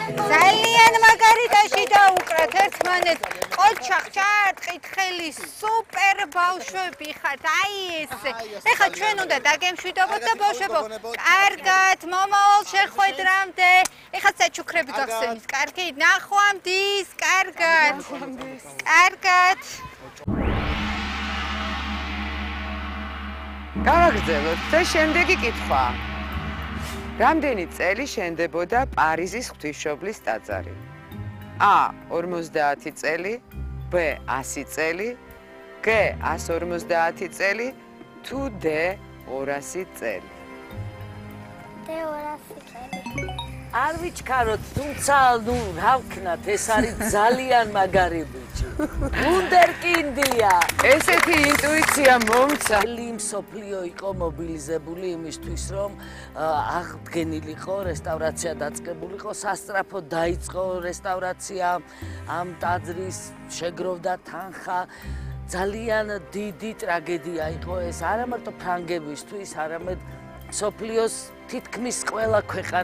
ძალიან მაგარიტაში დაუკრათ ერთმანეთს. ოჩახ ჩაარტყით ხელი, სუპერ ბავშვები ხართ. აი ესე. ეხლა ჩვენ უნდა დაგემშვიდობოთ და ბავშვებო, კარგად, მომავალ შეხვედრამდე. ეხლა საჩუქრები გახსენით. კარგი, ნახვამდის, კარგად. კარგად. გავაგრძელოთ და შემდეგი კითხვა. რამდენი წელი შენდებოდა პარიზის ღვთისმშობლის ტაძარი? A 50 წელი, B 100 წელი, G 150 წელი, თუ D 200 წელი. D 200 წელი. არ ვიცქაროთ, თუმცა ნუ რა ვქნათ, ეს არის ძალიან მაგარი ბიჭი. ვუნდერკინდია. ესეთი ინტუიცია მომცა. მსოფლიო იყო მობილიზებული იმისთვის, რომ აღდგენილიყო, რესტავრაცია დაწყებულიყო, სასწრაფოდ დაიწყო რესტავრაცია, ამ ტაძრის შეგროვდა თანხა. ძალიან დიდი ტრაგედია იყო ეს, არა მარტო ფრანგებისთვის, არამედ მსოფლიოს თითქმის ყველა ქვეყანა